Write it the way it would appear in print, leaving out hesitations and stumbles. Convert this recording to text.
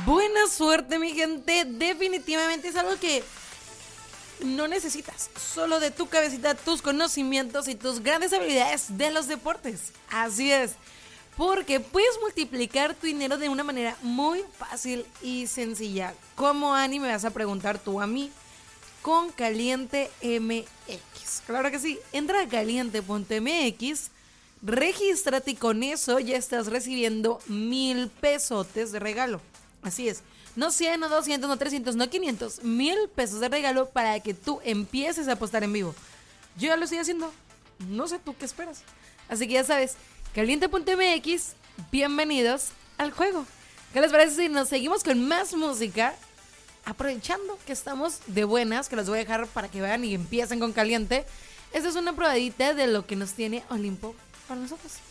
Buena suerte, mi gente. Definitivamente es algo que no necesitas. Solo de tu cabecita, tus conocimientos y tus grandes habilidades de los deportes. Así es. Porque puedes multiplicar tu dinero de una manera muy fácil y sencilla. ¿Cómo, Ani? Me vas a preguntar tú a mí. Con Caliente MX. Claro que sí. Entra a caliente.mx, regístrate y con eso ya estás recibiendo 1,000 pesotes de regalo. Así es. No 100, no 200, no 300, no 500. 1,000 pesos de regalo para que tú empieces a apostar en vivo. Yo ya lo estoy haciendo. No sé tú qué esperas. Así que ya sabes. Caliente.mx, bienvenidos al juego. ¿Qué les parece si nos seguimos con más música? Aprovechando que estamos de buenas, que los voy a dejar para que vean y empiecen con Caliente. Esta es una probadita de lo que nos tiene Olimpo para nosotros.